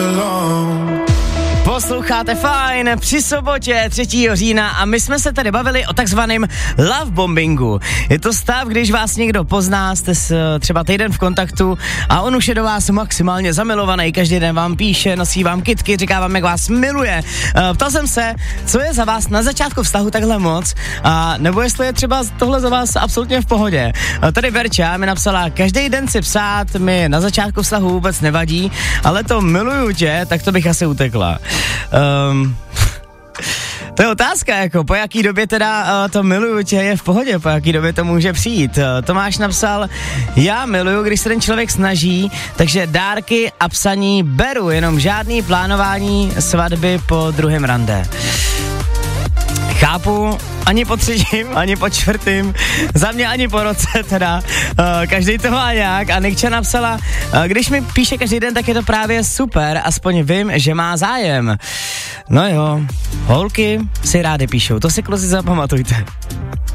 Posloucháte Fajn při sobotě 3. října a my jsme se tady bavili o takzvaném love bombingu. Je to stav, když vás někdo pozná, jste třeba týden v kontaktu a on už je do vás maximálně zamilovaný, každý den vám píše, nosí vám kytky, říká vám, jak vás miluje. Ptal jsem se, co je za vás na začátku vztahu takhle moc, a nebo jestli je třeba tohle za vás absolutně v pohodě. Tady Verča mi napsala, každý den si psát mi na začátku vztahu vůbec nevadí, ale to miluju tě, tak to bych asi utekla. To je otázka, jako po jaký době teda to miluju tě je v pohodě, po jaký době to může přijít. Tomáš napsal, já miluju, když se ten člověk snaží, takže dárky a psaní beru, jenom žádný plánování svatby po druhém rande. Chápu, ani po 3., ani po 4., za mě ani po roce teda, každý to má nějak a Nikča napsala, když mi píše každý den, tak je to právě super, aspoň vím, že má zájem. No jo, holky si rády píšou, to si kluci zapamatujte.